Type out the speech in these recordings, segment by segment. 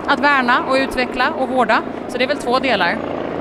att värna och utveckla och vårda. Så det är väl 2 delar.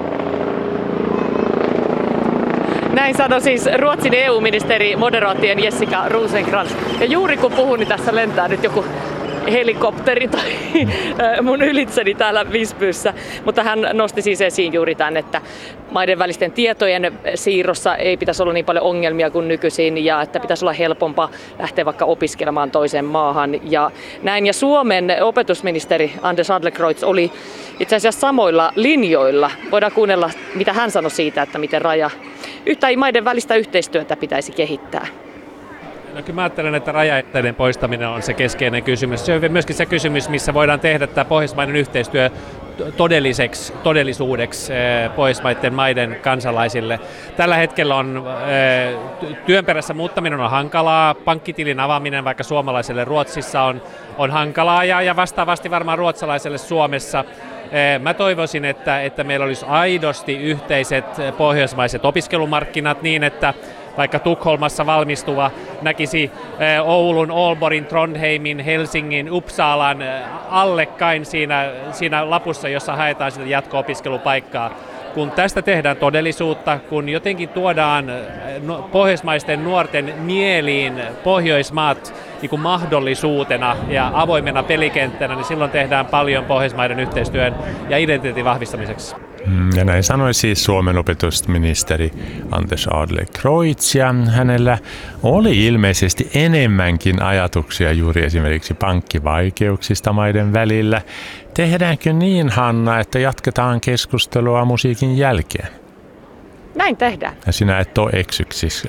Näin sanoi siis Ruotsin EU-ministeri moderaattien Jessica Rosenkrantz. Ja juuri kun puhun, niin tässä lentää nyt joku helikopteri tai mun ylitseni täällä Visbyssä. Mutta hän nosti siis esiin juuri tämän, että maiden välisten tietojen siirrossa ei pitäisi olla niin paljon ongelmia kuin nykyisin ja että pitäisi olla helpompaa lähteä vaikka opiskelemaan toiseen maahan. Ja näin. Ja Suomen opetusministeri Anders Adlercreutz oli itse asiassa samoilla linjoilla. Voidaan kuunnella, mitä hän sanoi siitä, että miten yhtä maiden välistä yhteistyötä pitäisi kehittää. No kyllä mä ajattelen, että rajaesteiden poistaminen on se keskeinen kysymys. Se on myöskin se kysymys, missä voidaan tehdä tämä pohjoismainen yhteistyö todellisuudeksi pohjoismaiden maiden kansalaisille. Tällä hetkellä on työn perässä muuttaminen on hankalaa, pankkitilin avaaminen vaikka suomalaiselle Ruotsissa on hankalaa ja vastaavasti varmaan ruotsalaiselle Suomessa. Mä toivoisin, että meillä olisi aidosti yhteiset pohjoismaiset opiskelumarkkinat niin, että vaikka Tukholmassa valmistuva näkisi Oulun, Aalborgin, Trondheimin, Helsingin, Uppsalan allekkain siinä lapussa, jossa haetaan sitä jatko-opiskelupaikkaa. Kun tästä tehdään todellisuutta, kun jotenkin tuodaan pohjoismaisten nuorten mieliin Pohjoismaat niin kuin mahdollisuutena ja avoimena pelikenttänä, niin silloin tehdään paljon pohjoismaiden yhteistyön ja identiteetin vahvistamiseksi. Ja näin sanoi siis Suomen opetusministeri Anders Adlercreutz, ja hänellä oli ilmeisesti enemmänkin ajatuksia juuri esimerkiksi pankkivaikeuksista maiden välillä. Tehdäänkö niin, Hanna, että jatketaan keskustelua musiikin jälkeen? Näin tehdään. Ja sinä et ole eksyksissä.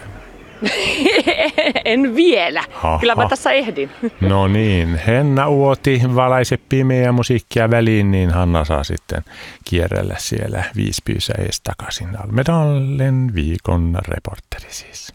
En vielä. Aha. Kyllä mä tässä ehdin. No niin, Henna Uoti valaise pimeä musiikkia väliin, niin Hanna saa sitten kierrellä siellä Visbyssä ees takaisin. Almedalen viikon reporteri siis.